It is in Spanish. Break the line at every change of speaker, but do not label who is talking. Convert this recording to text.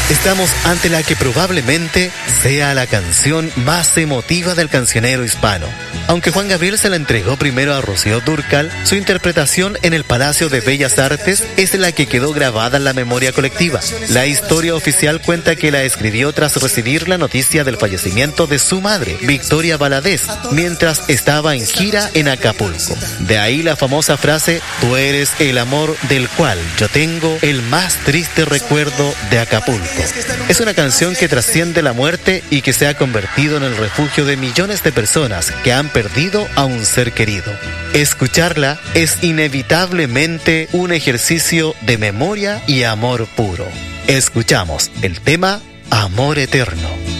Estamos ante la que probablemente sea la canción más emotiva del cancionero hispano. Aunque Juan Gabriel se la entregó primero a Rocío Dúrcal, su interpretación en el Palacio de Bellas Artes es la que quedó grabada en la memoria colectiva. La historia oficial cuenta que la escribió tras recibir la noticia del fallecimiento de su madre, Victoria Valadez, mientras estaba en gira en Acapulco. De ahí la famosa frase: tú eres el amor del cual yo tengo el más triste recuerdo de Acapulco. Es una canción que trasciende la muerte y que se ha convertido en el refugio de millones de personas que han perdido a un ser querido. Escucharla es inevitablemente un ejercicio de memoria y amor puro. Escuchamos el tema Amor Eterno.